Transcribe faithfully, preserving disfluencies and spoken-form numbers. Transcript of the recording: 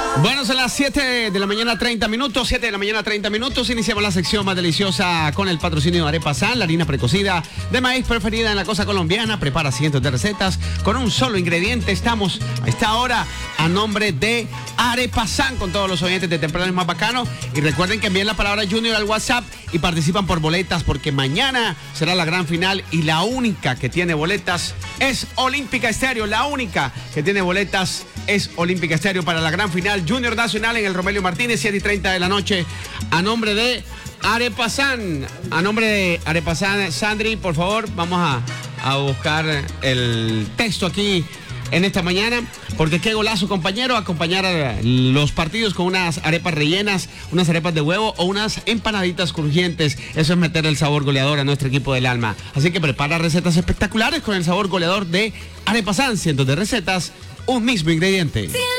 Bueno, son las siete de la mañana, treinta minutos. siete de la mañana, treinta minutos. Iniciamos la sección más deliciosa con el patrocinio de Arepa San, la harina precocida de maíz preferida en la costa colombiana. Prepara cientos de recetas con un solo ingrediente. Estamos a esta hora a nombre de Arepa San con todos los oyentes de Temprano Más Bacano. Y recuerden que envíen la palabra Junior al WhatsApp y participan por boletas, porque mañana será la gran final y la única que tiene boletas es Olímpica Estéreo. La única que tiene boletas es Olímpica Estéreo para la gran final Junior Nacional en el Romelio Martínez, siete y treinta de la noche, a nombre de Arepa San. A nombre de Arepa San, Sandri, por favor, vamos a, a buscar el texto aquí en esta mañana, porque qué golazo, compañero, acompañar a los partidos con unas arepas rellenas, unas arepas de huevo o unas empanaditas crujientes. Eso es meter el sabor goleador a nuestro equipo del alma. Así que prepara recetas espectaculares con el sabor goleador de Arepa San. Cientos de recetas, un mismo ingrediente.